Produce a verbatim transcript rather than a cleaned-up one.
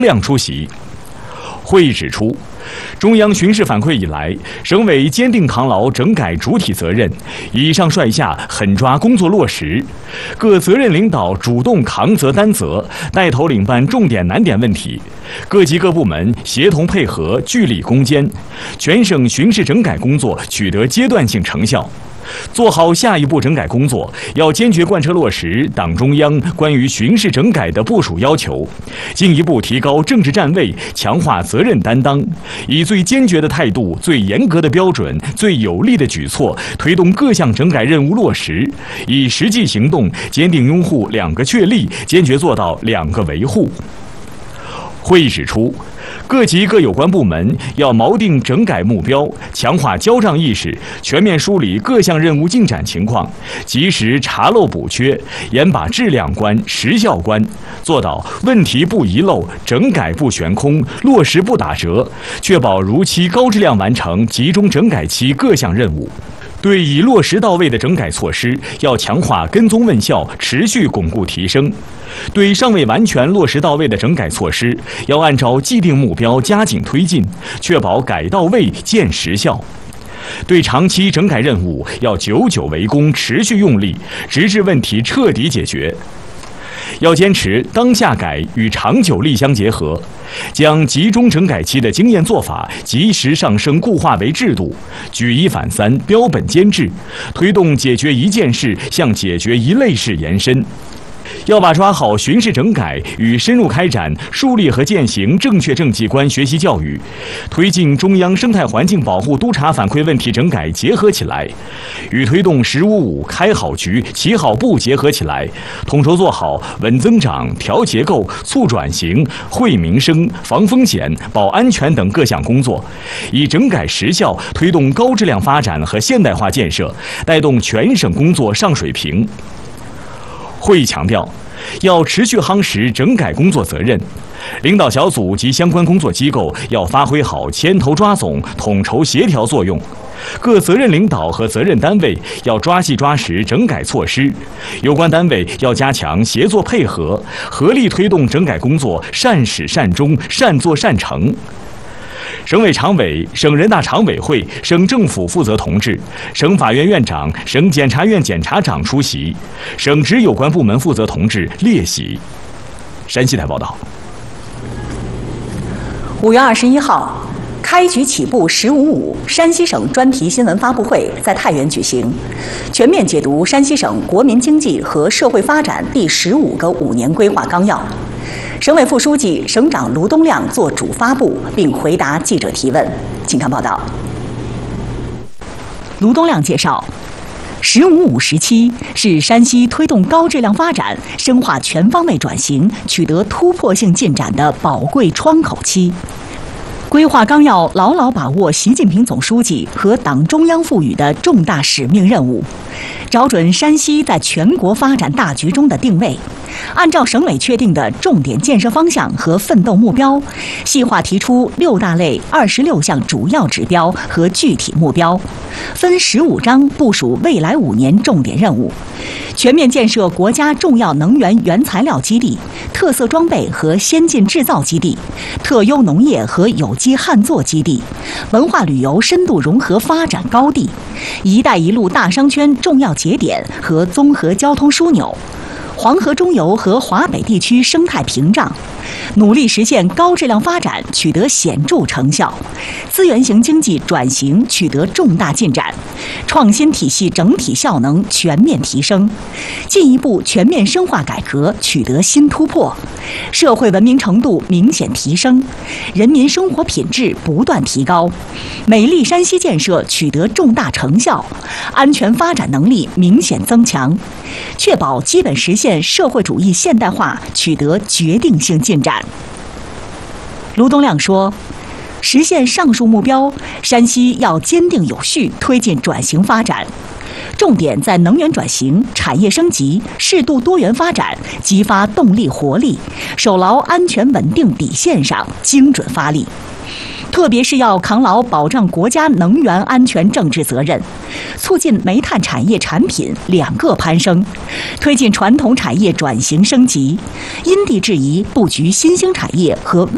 亮出席。会议指出，中央巡视反馈以来，省委坚定扛牢整改主体责任，以上率下狠抓工作落实，各责任领导主动扛责担责，带头领办重点难点问题，各级各部门协同配合，据理攻坚，全省巡视整改工作取得阶段性成效。做好下一步整改工作，要坚决贯彻落实党中央关于巡视整改的部署要求，进一步提高政治站位，强化责任担当，以最坚决的态度、最严格的标准、最有力的举措，推动各项整改任务落实，以实际行动坚定拥护两个确立，坚决做到两个维护。会议指出，各级各有关部门要锚定整改目标，强化交账意识，全面梳理各项任务进展情况，及时查漏补缺，严把质量关、时效关，做到问题不遗漏、整改不悬空、落实不打折，确保如期高质量完成集中整改期各项任务。对已落实到位的整改措施，要强化跟踪问效，持续巩固提升；对尚未完全落实到位的整改措施，要按照既定目标加紧推进，确保改到位、见实效。对长期整改任务，要久久为功，持续用力，直至问题彻底解决。要坚持当下改与长久力相结合，将集中整改期的经验做法及时上升固化为制度，举一反三，标本兼治，推动解决一件事向解决一类事延伸。要把抓好巡视整改与深入开展树立和践行正确政绩观学习教育，推进中央生态环境保护督查反馈问题整改结合起来，与推动“十五五”开好局、起好步结合起来，统筹做好稳增长、调结构、促转型、惠民生、防风险、保安全等各项工作，以整改实效推动高质量发展和现代化建设，带动全省工作上水平。会议强调，要持续夯实整改工作责任，领导小组及相关工作机构要发挥好牵头抓总、统筹协调作用，各责任领导和责任单位要抓细抓实整改措施，有关单位要加强协作配合，合力推动整改工作善始善终、善作善成。省委常委、省人大常委会、省政府负责同志、省法院院长、省检察院检察长出席，省直有关部门负责同志列席。山西台报道。 五月二十一号，开局起步“十五五”山西省专题新闻发布会在太原举行，全面解读山西省国民经济和社会发展第十五个五年规划纲要。省委副书记、省长卢东亮作主发布，并回答记者提问。请看报道。卢东亮介绍，“十五五”时期是山西推动高质量发展、深化全方位转型、取得突破性进展的宝贵窗口期。规划纲要牢牢把握习近平总书记和党中央赋予的重大使命任务，找准山西在全国发展大局中的定位，按照省委确定的重点建设方向和奋斗目标，细化提出六大类二十六项主要指标和具体目标，分十五章部署未来五年重点任务，全面建设国家重要能源原材料基地、特色装备和先进制造基地、特优农业和有机旱作基地、文化旅游深度融合发展高地、一带一路大商圈重要节点和综合交通枢纽、黄河中游和华北地区生态屏障，努力实现高质量发展取得显著成效，资源型经济转型取得重大进展，创新体系整体效能全面提升，进一步全面深化改革取得新突破，社会文明程度明显提升，人民生活品质不断提高，美丽山西建设取得重大成效，安全发展能力明显增强，确保基本实现社会主义现代化取得决定性进展。卢东亮说，实现上述目标，山西要坚定有序推进转型发展，重点在能源转型、产业升级、适度多元发展、激发动力活力、守牢安全稳定底线上精准发力。特别是要扛牢保障国家能源安全政治责任，促进煤炭产业产品两个攀升，推进传统产业转型升级，因地制宜布局新兴产业和